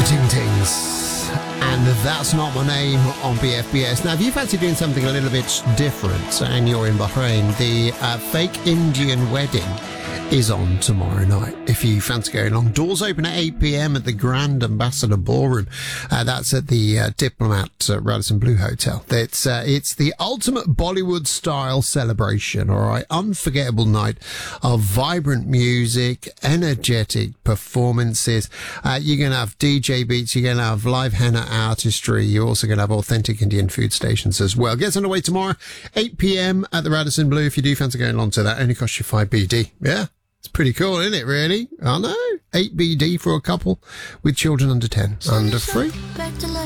Ting Tings. And That's Not My Name on BFBS. Now, if you fancy doing something a little bit different and you're in Bahrain, the Fake Indian Wedding is on tomorrow night. If you fancy going along, doors open at 8 p.m. at the Grand Ambassador Ballroom. That's at the Diplomat Radisson Blu Hotel. It's the ultimate Bollywood-style celebration, all right? Unforgettable night of vibrant music, energetic performances. You're going to have DJ beats. You're going to have live henna artistry. You're also going to have authentic Indian food stations as well. Gets underway tomorrow, 8 p.m. at the Radisson Blu. If you do fancy going along to that, only costs you 5 BD. Yeah. It's pretty cool, isn't it, really? I know. 8 BD for a couple with children under 10. Under 3.